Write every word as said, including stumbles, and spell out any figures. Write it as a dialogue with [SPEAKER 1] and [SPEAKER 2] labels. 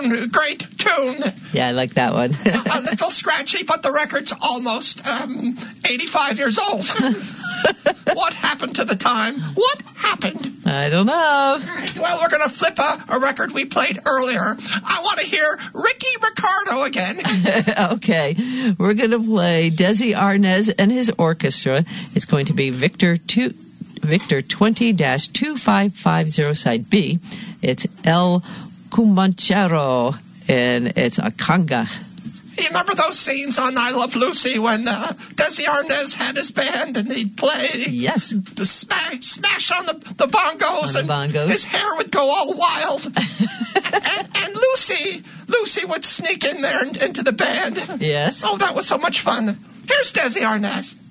[SPEAKER 1] tune, great tune.
[SPEAKER 2] Yeah, I like that one.
[SPEAKER 1] A little scratchy, but the record's almost um, eighty-five years old. What happened to the time? What happened?
[SPEAKER 2] I don't know.
[SPEAKER 1] All right, well, we're going to flip a, a record we played earlier. I want to hear Ricky Ricardo again.
[SPEAKER 2] Okay, we're going to play Desi Arnaz and his orchestra. It's going to be Victor two, Victor twenty dash two five five zero side B. It's El Comanchero, and it's a conga.
[SPEAKER 1] You remember those scenes on I Love Lucy when uh, Desi Arnaz had his band and he'd play?
[SPEAKER 2] Yes.
[SPEAKER 1] Smash, smash on the, the bongos.
[SPEAKER 2] On the
[SPEAKER 1] and
[SPEAKER 2] bongos.
[SPEAKER 1] His hair would go all wild. and, and Lucy, Lucy would sneak in there and, into the band.
[SPEAKER 2] Yes.
[SPEAKER 1] Oh, that was so much fun. Here's Desi Arnaz.